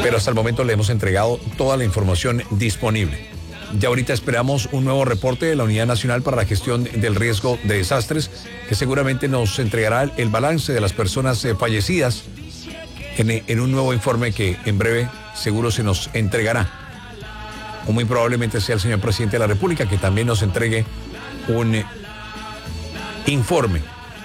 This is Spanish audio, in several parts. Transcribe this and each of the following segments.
pero hasta el momento le hemos entregado toda la información disponible. Ya ahorita esperamos un nuevo reporte de la Unidad Nacional para la Gestión del Riesgo de Desastres, que seguramente nos entregará el balance de las personas fallecidas en un nuevo informe que en breve seguro se nos entregará. O muy probablemente sea el señor presidente de la República que también nos entregue un informe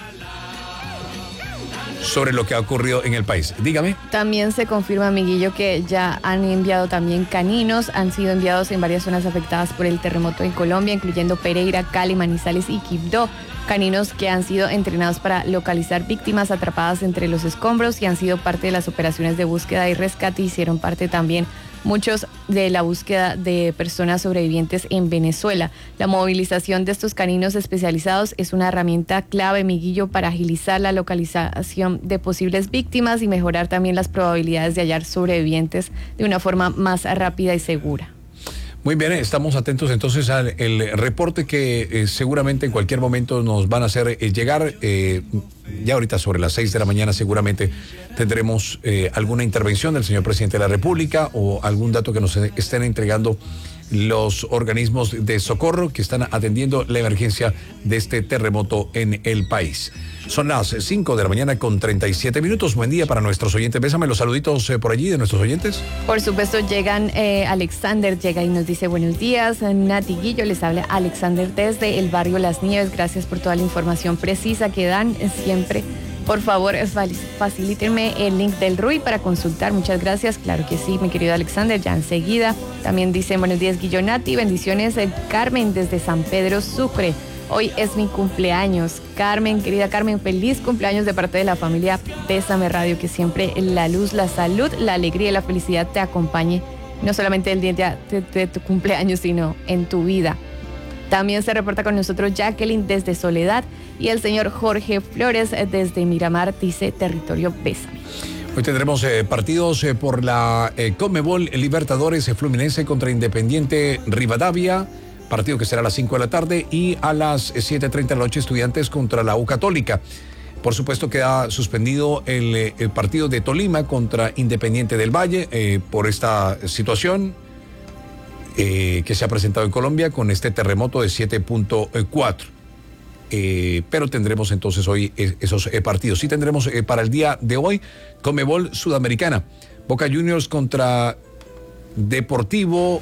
sobre lo que ha ocurrido en el país. Dígame. También se confirma, amiguillo, que ya han enviado también caninos, han sido enviados en varias zonas afectadas por el terremoto en Colombia, incluyendo Pereira, Cali, Manizales y Quibdó. Caninos que han sido entrenados para localizar víctimas atrapadas entre los escombros y han sido parte de las operaciones de búsqueda y rescate. Hicieron parte también muchos de la búsqueda de personas sobrevivientes en Venezuela. La movilización de estos caninos especializados es una herramienta clave, amiguillo, para agilizar la localización de posibles víctimas y mejorar también las probabilidades de hallar sobrevivientes de una forma más rápida y segura. Muy bien, estamos atentos entonces al reporte que seguramente en cualquier momento nos van a hacer llegar. Ya ahorita sobre las 6 de la mañana seguramente tendremos alguna intervención del señor presidente de la República o algún dato que nos estén entregando los organismos de socorro que están atendiendo la emergencia de este terremoto en el país. Son las 5 de la mañana con 37 minutos. Buen día para nuestros oyentes. Bésame los saluditos por allí de nuestros oyentes. Por supuesto, Alexander llega y nos dice buenos días. Nati Guillo, les habla Alexander desde el barrio Las Nieves. Gracias por toda la información precisa que dan siempre. Por favor, facilítenme el link del RUI para consultar. Muchas gracias. Claro que sí, mi querido Alexander, ya enseguida. También dice buenos días, Guillo, Nati. Bendiciones, Carmen desde San Pedro Sucre. Hoy es mi cumpleaños. Carmen, querida Carmen, feliz cumpleaños de parte de la familia Bésame Radio, que siempre la luz, la salud, la alegría y la felicidad te acompañe, no solamente el día de tu cumpleaños, sino en tu vida. También se reporta con nosotros Jacqueline desde Soledad y el señor Jorge Flores desde Miramar, dice territorio Bésame. Hoy tendremos partidos por la Conmebol Libertadores, Fluminense contra Independiente Rivadavia. Partido que será a las 5 de la tarde y a las 7:30 de la noche Estudiantes contra la U Católica. Por supuesto queda suspendido el partido de Tolima contra Independiente del Valle por esta situación que se ha presentado en Colombia con este terremoto de 7.4. Pero tendremos entonces hoy esos partidos. Sí tendremos para el día de hoy Conmebol Sudamericana. Boca Juniors contra Deportivo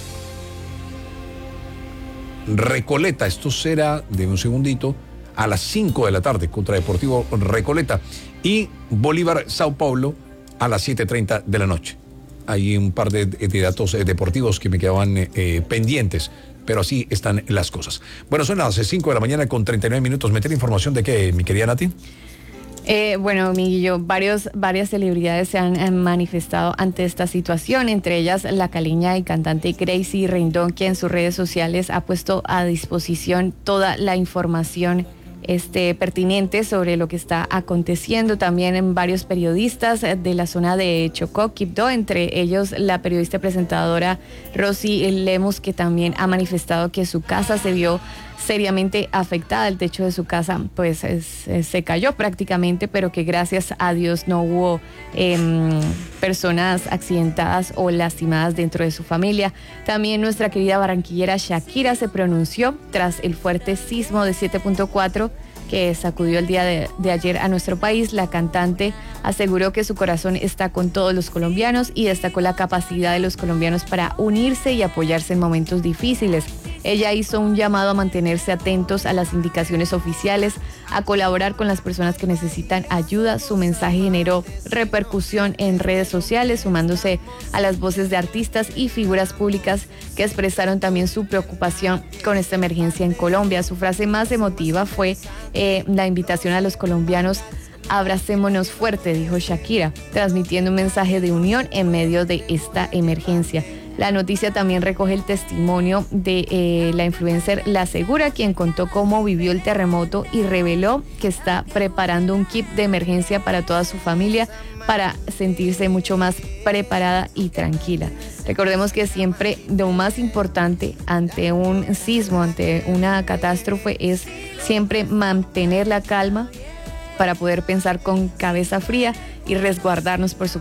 Recoleta. Esto será, de un segundito, a las 5 de la tarde contra Deportivo Recoleta. Y Bolívar Sao Paulo a las 7:30 de la noche. Hay un par de datos deportivos que me quedaban pendientes, pero así están las cosas. Bueno, son las 5 de la mañana con 39 minutos. ¿Me tiene información de qué, mi querida Nati? Bueno, Miguelillo, varias celebridades se han manifestado ante esta situación, entre ellas la caleña y cantante Gracie Rendón, que en sus redes sociales ha puesto a disposición toda la información pertinente sobre lo que está aconteciendo. También en varios periodistas de la zona de Chocó, Quibdó, entre ellos la periodista presentadora Rosy Lemus, que también ha manifestado que su casa se vio seriamente afectada. El techo de su casa pues se cayó prácticamente, pero que gracias a Dios no hubo personas accidentadas o lastimadas dentro de su familia. También nuestra querida barranquillera Shakira se pronunció tras el fuerte sismo de 7.4 que sacudió el día de ayer a nuestro país. La cantante aseguró que su corazón está con todos los colombianos y destacó la capacidad de los colombianos para unirse y apoyarse en momentos difíciles. Ella hizo un llamado a mantenerse atentos a las indicaciones oficiales, a colaborar con las personas que necesitan ayuda. Su mensaje generó repercusión en redes sociales, sumándose a las voces de artistas y figuras públicas que expresaron también su preocupación con esta emergencia en Colombia. Su frase más emotiva fue la invitación a los colombianos: abracémonos fuerte, dijo Shakira, transmitiendo un mensaje de unión en medio de esta emergencia. La noticia también recoge el testimonio de la influencer La Segura, quien contó cómo vivió el terremoto y reveló que está preparando un kit de emergencia para toda su familia para sentirse mucho más preparada y tranquila. Recordemos que siempre lo más importante ante un sismo, ante una catástrofe, es siempre mantener la calma para poder pensar con cabeza fría y resguardarnos, por supuesto,